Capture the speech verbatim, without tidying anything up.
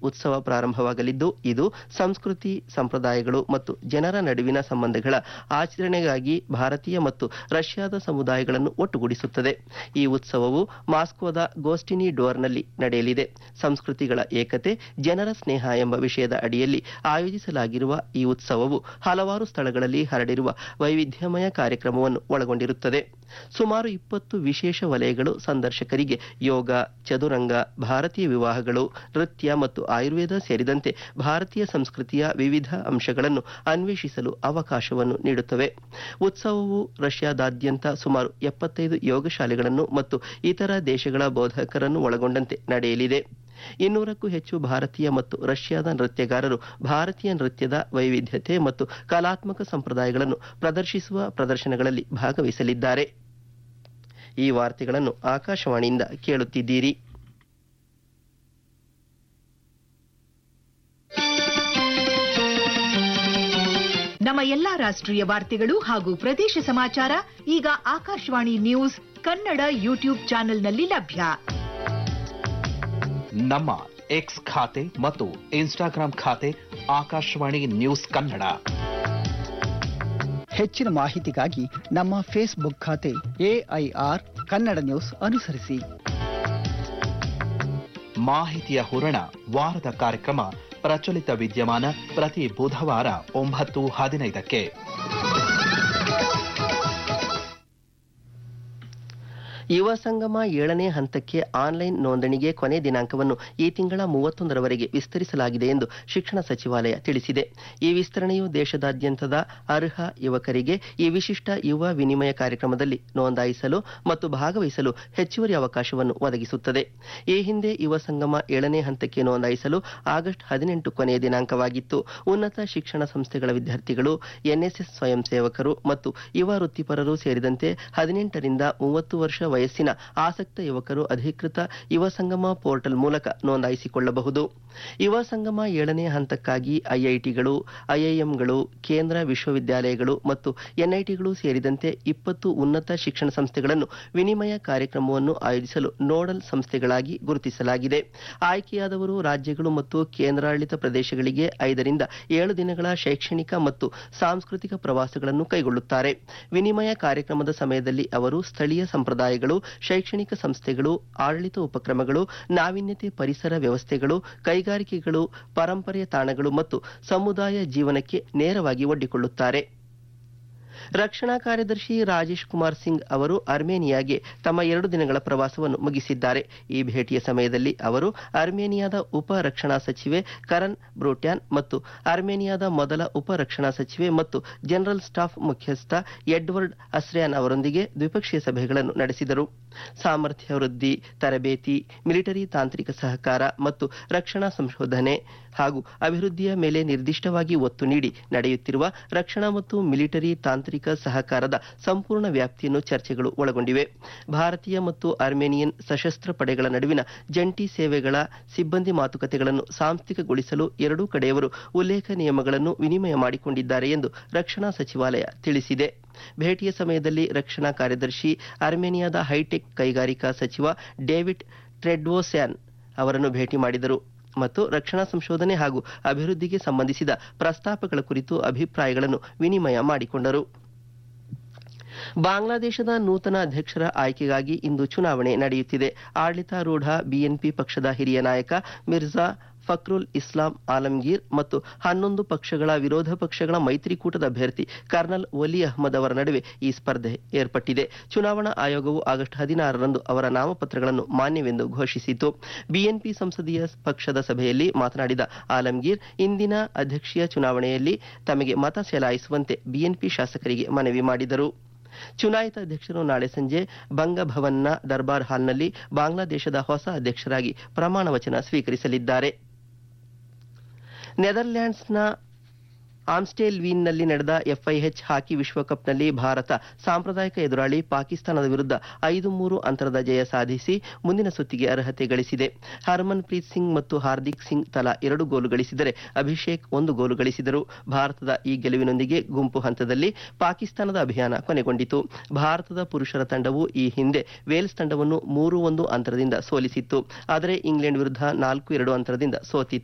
ಉತ್ಸವ ಪ್ರಾರಂಭವಾಗಲಿದ್ದು ಇದು ಸಂಸ್ಕೃತಿ, ಸಂಪ್ರದಾಯಗಳು ಮತ್ತು ಜನರ ನಡುವಿನ ಸಂಬಂಧಗಳ ಆಚರಣೆಗಾಗಿ ಭಾರತೀಯ ಮತ್ತು ರಷ್ಯಾದ ಸಮುದಾಯಗಳನ್ನು ಒಟ್ಟುಗೂಡಿಸುತ್ತದೆ. ಈ ಉತ್ಸವವು ಮಾಸ್ಕೋದ ಗೋಸ್ಟಿನಿ ಡೋರ್ನಲ್ಲಿ ನಡೆಯಲಿದೆ. ಸಂಸ್ಕೃತಿಗಳ ಏಕತೆ, ಜನರ ಸ್ನೇಹ ಎಂಬ ವಿಷಯದ ಅಡಿಯಲ್ಲಿ ಆಯೋಜಿಸಲಾಗಿರುವ ಈ ಉತ್ಸವವು ಹಲವಾರು ಸ್ಥಳಗಳಲ್ಲಿ ಹರಡಿರುವ ವೈವಿಧ್ಯಮಯ ಕಾರ್ಯಕ್ರಮವನ್ನು ಒಳಗೊಂಡಿರುತ್ತದೆ. ಸುಮಾರು ಇಪ್ಪತ್ತು ವಿಶೇಷ ವಲಯಗಳು ಸಂದರ್ಶಕರಿಗೆ ಯೋಗ, ಚದುರಂಗ, ಭಾರತೀಯ ವಿವಾಹಗಳು, ನೃತ್ಯ ಮತ್ತು ಆಯುರ್ವೇದ ಸೇರಿದಂತೆ ಭಾರತೀಯ ಸಂಸ್ಕೃತಿಯ ವಿವಿಧ ಅಂಶಗಳನ್ನು ಅನ್ವೇಷಿಸಲು ಅವಕಾಶವನ್ನು ನೀಡುತ್ತವೆ. ಉತ್ಸವವು ರಷ್ಯಾದಾದ್ಯಂತ ಸುಮಾರು ಎಪ್ಪತ್ತೈದು ಯೋಗ ಶಾಲೆಗಳನ್ನು ಮತ್ತು ಇತರ ದೇಶಗಳ ಬೋಧಕರನ್ನು ಒಳಗೊಂಡಂತೆ ನಡೆಯಲಿದೆ. ಇನ್ನೂರಕ್ಕೂ ಹೆಚ್ಚು ಭಾರತೀಯ ಮತ್ತು ರಷ್ಯಾದ ನೃತ್ಯಗಾರರು ಭಾರತೀಯ ನೃತ್ಯದ ವೈವಿಧ್ಯತೆ ಮತ್ತು ಕಲಾತ್ಮಕ ಸಂಪ್ರದಾಯಗಳನ್ನು ಪ್ರದರ್ಶಿಸುವ ಪ್ರದರ್ಶನಗಳಲ್ಲಿ ಭಾಗವಹಿಸಲಿದ್ದಾರೆ. ಈ ವಾರ್ತೆಗಳನ್ನು ಆಕಾಶವಾಣಿಯಿಂದ ಕೇಳುತ್ತಿದ್ದೀರಿ. ನಮ್ಮ ಎಲ್ಲಾ ರಾಷ್ಟ್ರೀಯ ವಾರ್ತೆಗಳು ಹಾಗೂ ಪ್ರದೇಶ ಸಮಾಚಾರ ಈಗ ಆಕಾಶವಾಣಿ ನ್ಯೂಸ್ ಕನ್ನಡ ಯೂಟ್ಯೂಬ್ ಚಾನೆಲ್ನಲ್ಲಿ ಲಭ್ಯ. ನಮ್ಮ ಎಕ್ಸ್ ಖಾತೆ ಮತ್ತು ಇನ್ಸ್ಟಾಗ್ರಾಂ ಖಾತೆ ಆಕಾಶವಾಣಿ ನ್ಯೂಸ್ ಕನ್ನಡ. ಹೆಚ್ಚಿನ ಮಾಹಿತಿಗಾಗಿ ನಮ್ಮ ಫೇಸ್ಬುಕ್ ಖಾತೆ ಎಐಆರ್ ಕನ್ನಡ ನ್ಯೂಸ್ ಅನುಸರಿಸಿ. ಮಾಹಿತಿಯ ಹೂರಣ ವಾರದ ಕಾರ್ಯಕ್ರಮ ಪ್ರಚಲಿತ ವಿದ್ಯಮಾನ ಪ್ರತಿ ಬುಧವಾರ ಒಂಬತ್ತು ಹದಿನೈದಕ್ಕೆ. ಯುವ ಸಂಗಮ ಏಳನೇ ಹಂತಕ್ಕೆ ಆನ್ಲೈನ್ ನೋಂದಣಿಗೆ ಕೊನೆ ದಿನಾಂಕವನ್ನು ಈ ತಿಂಗಳ ಮೂವತ್ತೊಂದರವರೆಗೆ ವಿಸ್ತರಿಸಲಾಗಿದೆ ಎಂದು ಶಿಕ್ಷಣ ಸಚಿವಾಲಯ ತಿಳಿಸಿದೆ. ಈ ವಿಸ್ತರಣೆಯು ದೇಶದಾದ್ಯಂತದ ಅರ್ಹ ಯುವಕರಿಗೆ ಈ ವಿಶಿಷ್ಟ ಯುವ ವಿನಿಮಯ ಕಾರ್ಯಕ್ರಮದಲ್ಲಿ ನೋಂದಾಯಿಸಲು ಮತ್ತು ಭಾಗವಹಿಸಲು ಹೆಚ್ಚುವರಿ ಅವಕಾಶವನ್ನು ಒದಗಿಸುತ್ತದೆ. ಈ ಹಿಂದೆ ಯುವ ಸಂಗಮ ಏಳನೇ ಹಂತಕ್ಕೆ ನೋಂದಾಯಿಸಲು ಆಗಸ್ಟ್ ಹದಿನೆಂಟು ಕೊನೆಯ ದಿನಾಂಕವಾಗಿತ್ತು. ಉನ್ನತ ಶಿಕ್ಷಣ ಸಂಸ್ಥೆಗಳ ವಿದ್ಯಾರ್ಥಿಗಳು, ಎನ್ಎಸ್ಎಸ್ ಸ್ವಯಂ ಸೇವಕರು ಮತ್ತು ಯುವ ವೃತ್ತಿಪರರು ಸೇರಿದಂತೆ ಹದಿನೆಂಟರಿಂದ ಮೂವತ್ತು ವರ್ಷ ವಯಸ್ಸಿನ ಆಸಕ್ತ ಯುವಕರು ಅಧಿಕೃತ ಯುವ ಸಂಗಮ ಪೋರ್ಟಲ್ ಮೂಲಕ ನೋಂದಾಯಿಸಿಕೊಳ್ಳಬಹುದು. ಯುವ ಸಂಗಮ ಏಳನೇ ಹಂತಕ್ಕಾಗಿ ಐಐಟಿಗಳು, ಐಐಎಂಗಳು, ಕೇಂದ್ರ ವಿಶ್ವವಿದ್ಯಾಲಯಗಳು ಮತ್ತು ಎನ್ಐಟಿಗಳು ಸೇರಿದಂತೆ ಇಪ್ಪತ್ತು ಉನ್ನತ ಶಿಕ್ಷಣ ಸಂಸ್ಥೆಗಳನ್ನು ವಿನಿಮಯ ಕಾರ್ಯಕ್ರಮವನ್ನು ಆಯೋಜಿಸಲು ನೋಡಲ್ ಸಂಸ್ಥೆಗಳಾಗಿ ಗುರುತಿಸಲಾಗಿದೆ. ಆಯ್ಕೆಯಾದವರು ರಾಜ್ಯಗಳು ಮತ್ತು ಕೇಂದ್ರಾಡಳಿತ ಪ್ರದೇಶಗಳಿಗೆ ಐದರಿಂದ ಏಳು ದಿನಗಳ ಶೈಕ್ಷಣಿಕ ಮತ್ತು ಸಾಂಸ್ಕೃತಿಕ ಪ್ರವಾಸಗಳನ್ನು ಕೈಗೊಳ್ಳುತ್ತಾರೆ. ವಿನಿಮಯ ಕಾರ್ಯಕ್ರಮದ ಸಮಯದಲ್ಲಿ ಅವರು ಸ್ಥಳೀಯ ಸಂಪ್ರದಾಯಗಳು, ಶೈಕ್ಷಣಿಕ ಸಂಸ್ಥೆಗಳು, ಆಡಳಿತ ಉಪಕ್ರಮಗಳು, ನಾವೀನ್ಯತೆ ಪರಿಸರ ವ್ಯವಸ್ಥೆಗಳು, ಕೈಗಾರಿಕೆಗಳು, ಪರಂಪರೆಯ ತಾಣಗಳು ಮತ್ತು ಸಮುದಾಯ ಜೀವನಕ್ಕೆ ನೇರವಾಗಿ ಒಡ್ಡಿಕೊಳ್ಳುತ್ತಾರೆ. ರಕ್ಷಣಾ ಕಾರ್ಯದರ್ಶಿ ರಾಜೇಶ್ ಕುಮಾರ್ ಸಿಂಗ್ ಅವರು ಅರ್ಮೇನಿಯಾಗೆ ತಮ್ಮ ಎರಡು ದಿನಗಳ ಪ್ರವಾಸವನ್ನು ಮುಗಿಸಿದ್ದಾರೆ. ಈ ಭೇಟಿಯ ಸಮಯದಲ್ಲಿ ಅವರು ಅರ್ಮೇನಿಯಾದ ಉಪ ರಕ್ಷಣಾ ಸಚಿವೆ ಕರನ್ ಬ್ರೂಟ್ಯಾನ್ ಮತ್ತು ಅರ್ಮೇನಿಯಾದ ಮೊದಲ ಉಪ ರಕ್ಷಣಾ ಸಚಿವೆ ಮತ್ತು ಜನರಲ್ ಸ್ಟಾಫ್ ಮುಖ್ಯಸ್ಥ ಎಡ್ವರ್ಡ್ ಅಸ್ರ್ಯಾನ್ ಅವರೊಂದಿಗೆ ದ್ವಿಪಕ್ಷೀಯ ಸಭೆಗಳನ್ನು ನಡೆಸಿದರು. ಸಾಮರ್ಥ್ಯ ವೃದ್ಧಿ, ತರಬೇತಿ, ಮಿಲಿಟರಿ ತಾಂತ್ರಿಕ ಸಹಕಾರ ಮತ್ತು ರಕ್ಷಣಾ ಸಂಶೋಧನೆ ಹಾಗೂ ಅಭಿವೃದ್ಧಿಯ ಮೇಲೆ ನಿರ್ದಿಷ್ಟವಾಗಿ ಒತ್ತು ನೀಡಿ ನಡೆಯುತ್ತಿರುವ ರಕ್ಷಣಾ ಮತ್ತು ಮಿಲಿಟರಿ ತಾಂತ್ರಿಕ ಸಹಕಾರದ ಸಂಪೂರ್ಣ ವ್ಯಾಪ್ತಿಯನ್ನು ಚರ್ಚೆಗಳು ಒಳಗೊಂಡಿವೆ. ಭಾರತೀಯ ಮತ್ತು ಅರ್ಮೇನಿಯನ್ ಸಶಸ್ತ್ರ ಪಡೆಗಳ ನಡುವಿನ ಜಂಟಿ ಸೇವೆಗಳ ಸಿಬ್ಬಂದಿ ಮಾತುಕತೆಗಳನ್ನು ಸಾಂಸ್ಥಿಕಗೊಳಿಸಲು ಎರಡೂ ಕಡೆಯವರು ಉಲ್ಲೇಖ ನಿಯಮಗಳನ್ನು ವಿನಿಮಯ ಮಾಡಿಕೊಂಡಿದ್ದಾರೆ ಎಂದು ರಕ್ಷಣಾ ಸಚಿವಾಲಯ ತಿಳಿಸಿದೆ. ಭೇಟಿಯ ಸಮಯದಲ್ಲಿ ರಕ್ಷಣಾ ಕಾರ್ಯದರ್ಶಿ ಅರ್ಮೇನಿಯಾದ ಹೈಟೆಕ್ ಕೈಗಾರಿಕಾ ಸಚಿವ ಡೇವಿಡ್ ಟ್ರೆಡ್ವೋಸ್ಯಾನ್ ಅವರನ್ನು ಭೇಟಿ ಮಾಡಿದರು ಮತ್ತು ರಕ್ಷಣಾ ಸಂಶೋಧನೆ ಹಾಗೂ ಅಭಿವೃದ್ಧಿಗೆ ಸಂಬಂಧಿಸಿದ ಪ್ರಸ್ತಾಪಗಳ ಕುರಿತು ಅಭಿಪ್ರಾಯಗಳನ್ನು ವಿನಿಮಯ ಮಾಡಿಕೊಂಡರು. ಬಾಂಗ್ಲಾದೇಶದ ನೂತನ ಅಧ್ಯಕ್ಷರ ಆಯ್ಕೆಗಾಗಿ ಇಂದು ಚುನಾವಣೆ ನಡೆಯುತ್ತಿದೆ. ಆಡಳಿತಾರೂಢ ಬಿಎನ್ಪಿ ಪಕ್ಷದ ಹಿರಿಯ ನಾಯಕ ಮಿರ್ಜಾ ಫಕ್ರುಲ್ ಇಸ್ಲಾಂ ಆಲಂಗೀರ್ ಮತ್ತು ಹನ್ನೊಂದು ಪಕ್ಷಗಳ ವಿರೋಧ ಪಕ್ಷಗಳ ಮೈತ್ರಿಕೂಟದ ಅಭ್ಯರ್ಥಿ ಕರ್ನಲ್ ವಲಿ ಅಹ್ಮದ್ ಅವರ ನಡುವೆ ಈ ಸ್ಪರ್ಧೆ ಏರ್ಪಟ್ಟಿದೆ. ಚುನಾವಣಾ ಆಯೋಗವು ಆಗಸ್ಟ್ ಹದಿನಾರರಂದು ಅವರ ನಾಮಪತ್ರಗಳನ್ನು ಮಾನ್ಯವೆಂದು ಘೋಷಿಸಿತು. ಬಿಎನ್ಪಿ ಸಂಸದೀಯ ಪಕ್ಷದ ಸಭೆಯಲ್ಲಿ ಮಾತನಾಡಿದ ಆಲಂಗೀರ್, ಇಂದಿನ ಅಧ್ಯಕ್ಷೀಯ ಚುನಾವಣೆಯಲ್ಲಿ ತಮಗೆ ಮತ ಚಲಾಯಿಸುವಂತೆ ಬಿಎನ್ಪಿ ಶಾಸಕರಿಗೆ ಮನವಿ ಮಾಡಿದರು. ಚುನಾಯಿತ ಅಧ್ಯಕ್ಷರು ನಾಳೆ ಸಂಜೆ ಬಂಗಭವನ್ನ ದರ್ಬಾರ್ ಹಾಲ್ನಲ್ಲಿ ಬಾಂಗ್ಲಾದೇಶದ ಹೊಸ ಅಧ್ಯಕ್ಷರಾಗಿ ಪ್ರಮಾಣ ವಚನ ಸ್ವೀಕರಿಸಲಿದ್ದಾರೆ. ನೆದರ್ಲ್ಯಾಂಡ್ಸ್ನ ಆಮ್ಸ್ಟೆಲ್ವೀನ್ನಲ್ಲಿ ನಡೆದ ಎಫ್ಐಎಚ್ ಹಾಕಿ ವಿಶ್ವಕಪ್ನಲ್ಲಿ ಭಾರತ ಸಾಂಪ್ರದಾಯಿಕ ಎದುರಾಳಿ ಪಾಕಿಸ್ತಾನದ ವಿರುದ್ಧ ಐದು ಮೂರು ಅಂತರದ ಜಯ ಸಾಧಿಸಿ ಮುಂದಿನ ಸುತ್ತಿಗೆ ಅರ್ಹತೆ ಗಳಿಸಿದೆ. ಹರ್ಮನ್ ಪ್ರೀತ್ ಸಿಂಗ್ ಮತ್ತು ಹಾರ್ದಿಕ್ ಸಿಂಗ್ ತಲಾ ಎರಡು ಗೋಲು ಗಳಿಸಿದರೆ ಅಭಿಷೇಕ್ ಒಂದು ಗೋಲು ಗಳಿಸಿದರು. ಭಾರತದ ಈ ಗೆಲುವಿನೊಂದಿಗೆ ಗುಂಪು ಹಂತದಲ್ಲಿ ಪಾಕಿಸ್ತಾನದ ಅಭಿಯಾನ ಕೊನೆಗೊಂಡಿತು. ಭಾರತದ ಪುರುಷರ ತಂಡವು ಈ ಹಿಂದೆ ವೇಲ್ಸ್ ತಂಡವನ್ನು ಮೂರು ಒಂದು ಅಂತರದಿಂದ ಸೋಲಿಸಿತ್ತು. ಆದರೆ ಇಂಗ್ಲೆಂಡ್ ವಿರುದ್ಧ ನಾಲ್ಕು ಎರಡು ಅಂತರದಿಂದ ಸೋತಿತ್ತು.